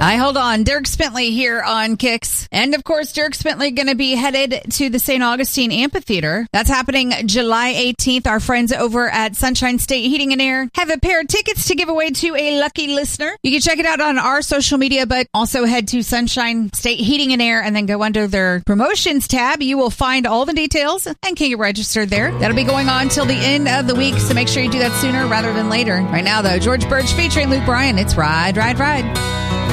I hold on. Dirk Bentley here on Kicks. And of course, Dirk Bentley going to be headed to the St. Augustine Amphitheater. That's happening July 18th. Our friends over at Sunshine State Heating and Air have a pair of tickets to give away to a lucky listener. You can check it out on our social media, but also head to Sunshine State Heating and Air and then go under their promotions tab. You will find all the details and can get registered there. That'll be going on till the end of the week, so make sure you do that sooner rather than later. Right now, though, George Birch featuring Luke Bryan. It's Ride, Ride, Ride.